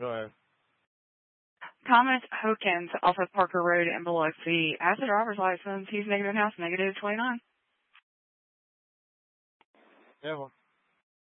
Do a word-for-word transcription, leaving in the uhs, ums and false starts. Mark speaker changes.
Speaker 1: Go ahead.
Speaker 2: Thomas Hokins off of Parker Road in Biloxi has a driver's license. He's negative house, negative twenty-nine.
Speaker 1: Yeah, well,